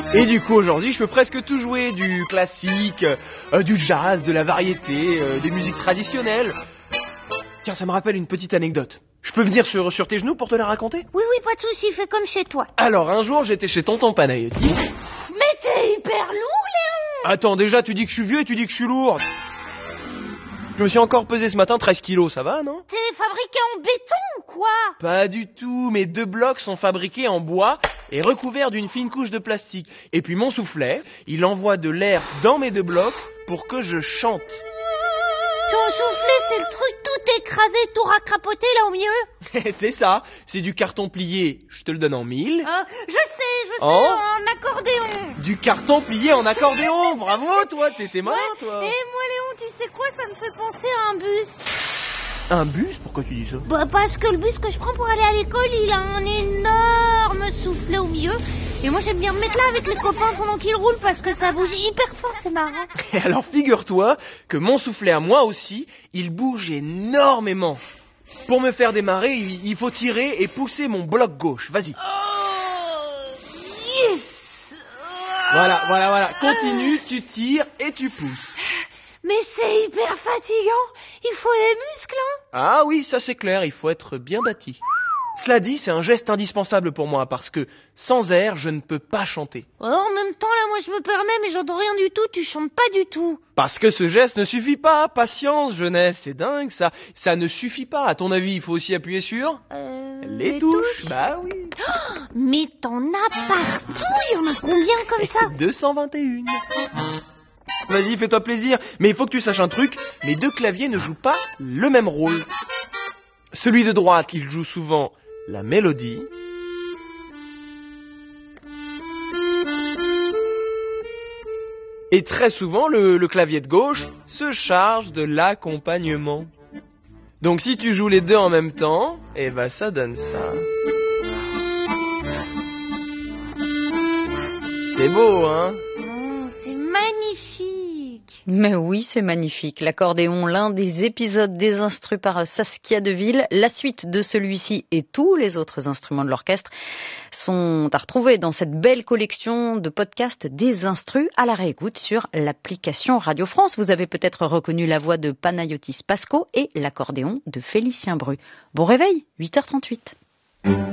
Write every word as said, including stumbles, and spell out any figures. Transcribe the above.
Et du coup aujourd'hui je peux presque tout jouer, du classique, euh, du jazz, de la variété, euh, des musiques traditionnelles. Tiens, ça me rappelle une petite anecdote. Je peux venir sur, sur tes genoux pour te la raconter? Oui, oui, pas de soucis, fais comme chez toi. Alors un jour j'étais chez tonton Panayotis. Mais t'es hyper lourd, Léon! Attends, déjà tu dis que je suis vieux et tu dis que je suis lourd. Je me suis encore pesé ce matin treize kilos, ça va, non? T'es fabriqué en béton ou quoi? Pas du tout, mes deux blocs sont fabriqués en bois et recouverts d'une fine couche de plastique. Et puis mon soufflet, il envoie de l'air dans mes deux blocs pour que je chante. Ton soufflet, c'est le truc tout écrasé, tout racrapoté là au milieu? C'est ça, c'est du carton plié, je te le donne en mille. Euh, je sais, je sais, Oh. en accordéon. Du carton plié en accordéon, bravo toi, t'es malin toi. Et moi, Léon, tu sais quoi, ça me fait penser à un bus. Un bus? Pourquoi tu dis ça? Bah, parce que le bus que je prends pour aller à l'école, il a un énorme soufflet au milieu. Et moi, j'aime bien me mettre là avec les copains pendant qu'il roule parce que ça bouge hyper fort, c'est marrant. Et alors figure-toi que mon soufflet à moi aussi, il bouge énormément. Pour me faire démarrer, il il faut tirer et pousser mon bloc gauche. Vas-y. Oh, yes. Voilà, voilà, voilà. Continue, tu tires et tu pousses. Mais c'est hyper fatigant. Il faut des muscles, hein. Ah oui, ça c'est clair, il faut être bien bâti. Cela dit, c'est un geste indispensable pour moi parce que sans air, je ne peux pas chanter. Oh, en même temps, là, moi, je me permets, mais j'entends rien du tout. Tu chantes pas du tout. Parce que ce geste ne suffit pas. Patience, jeunesse, c'est dingue ça. Ça ne suffit pas. À ton avis, il faut aussi appuyer sur Euh, les, les touches. touches. Bah oui. Oh, mais t'en as partout. Il y en a combien comme ça? deux cent vingt et un. Vas-y, fais-toi plaisir. Mais il faut que tu saches un truc. Mes deux claviers ne jouent pas le même rôle. Celui de droite, il joue souvent la mélodie. Et très souvent, le, le clavier de gauche se charge de l'accompagnement. Donc si tu joues les deux en même temps, eh ben ça donne ça. C'est beau, hein? Oh, c'est magnifique. Mais oui, c'est magnifique. L'accordéon, l'un des épisodes des instrus par Saskia Deville. La suite de celui-ci et tous les autres instruments de l'orchestre sont à retrouver dans cette belle collection de podcasts des instrus à la réécoute sur l'application Radio France. Vous avez peut-être reconnu la voix de Panayotis Pasco et l'accordéon de Félicien Bru. Bon réveil, huit heures trente-huit.